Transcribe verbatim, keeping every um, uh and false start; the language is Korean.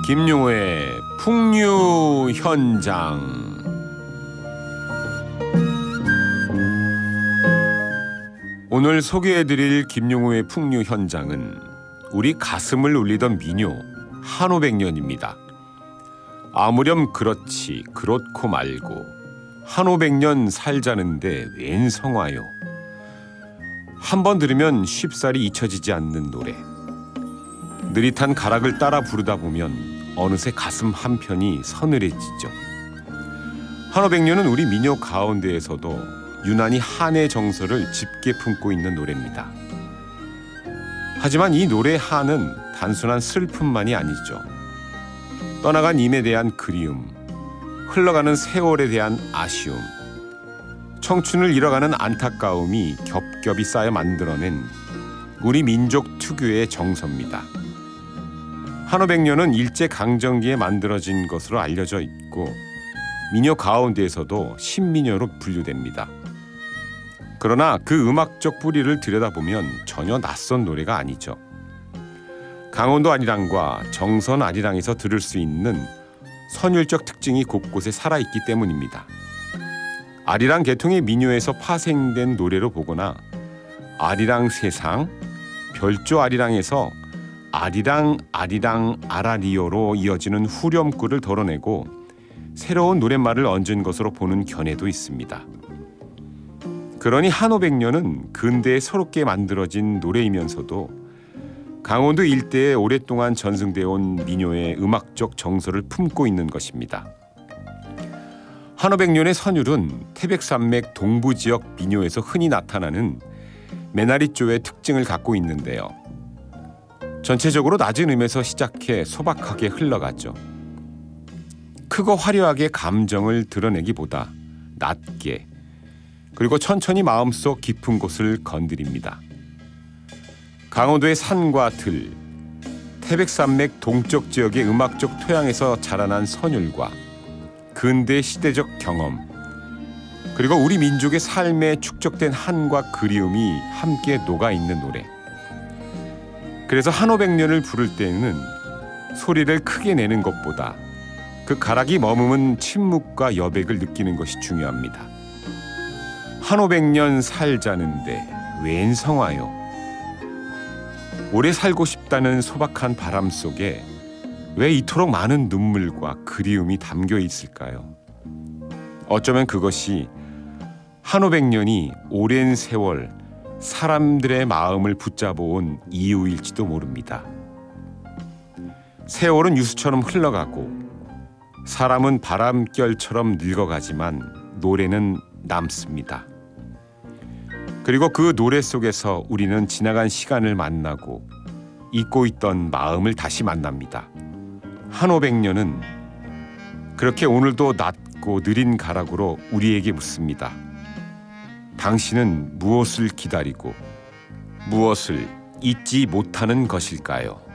김용호의 풍류 현장. 오늘 소개해드릴 김용호의 풍류 현장은 우리 가슴을 울리던 민요 한오백년입니다. 아무렴 그렇지 그렇고 말고 한오백년 살자는데 웬 성화요. 한번 들으면 쉽사리 잊혀지지 않는 노래. 느릿한 가락을 따라 부르다 보면 어느새 가슴 한편이 서늘해지죠. 한오백년은 우리 민요 가운데에서도 유난히 한의 정서를 짙게 품고 있는 노래입니다. 하지만 이 노래의 한은 단순한 슬픔만이 아니죠. 떠나간 임에 대한 그리움, 흘러가는 세월에 대한 아쉬움, 청춘을 잃어가는 안타까움이 겹겹이 쌓여 만들어낸 우리 민족 특유의 정서입니다. 한오백년은 일제강점기에 만들어진 것으로 알려져 있고 민요 가운데에서도 신민요로 분류됩니다. 그러나 그 음악적 뿌리를 들여다보면 전혀 낯선 노래가 아니죠. 강원도 아리랑과 정선 아리랑에서 들을 수 있는 선율적 특징이 곳곳에 살아있기 때문입니다. 아리랑 계통의 민요에서 파생된 노래로 보거나 아리랑 세상, 별조 아리랑에서 아리랑 아리랑 아라리오로 이어지는 후렴구를 덜어내고 새로운 노랫말을 얹은 것으로 보는 견해도 있습니다. 그러니 한오백년은 근대에 새롭게 만들어진 노래이면서도 강원도 일대에 오랫동안 전승되어 온 민요의 음악적 정서를 품고 있는 것입니다. 한오백년의 선율은 태백산맥 동부지역 민요에서 흔히 나타나는 메나리조의 특징을 갖고 있는데요. 전체적으로 낮은 음에서 시작해 소박하게 흘러가죠. 크고 화려하게 감정을 드러내기보다 낮게, 그리고 천천히 마음속 깊은 곳을 건드립니다. 강원도의 산과 들, 태백산맥 동쪽 지역의 음악적 토양에서 자라난 선율과 근대 시대적 경험, 그리고 우리 민족의 삶에 축적된 한과 그리움이 함께 녹아있는 노래. 그래서 한오백년을 부를 때는 소리를 크게 내는 것보다 그 가락이 머무는 침묵과 여백을 느끼는 것이 중요합니다. 한오백년 살자는데 웬 성화요. 오래 살고 싶다는 소박한 바람 속에 왜 이토록 많은 눈물과 그리움이 담겨 있을까요? 어쩌면 그것이 한오백년이 오랜 세월 사람들의 마음을 붙잡아온 이유일지도 모릅니다. 세월은 유수처럼 흘러가고 사람은 바람결처럼 늙어가지만 노래는 남습니다. 그리고 그 노래 속에서 우리는 지나간 시간을 만나고 잊고 있던 마음을 다시 만납니다. 한오백년은 그렇게 오늘도 낮고 느린 가락으로 우리에게 묻습니다. 당신은 무엇을 기다리고 무엇을 잊지 못하는 것일까요?